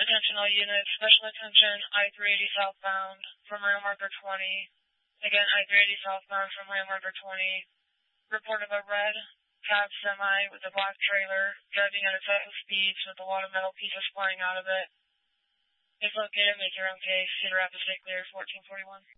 Attention all units, special attention, I-380 southbound from rail marker 20. Again, I-380 southbound from rail marker 20. Reported a red cab semi with a black trailer driving at excessive speeds with a lot of metal pieces flying out of it. If located, make your own case. Cedar Rapids State Clear, 1441.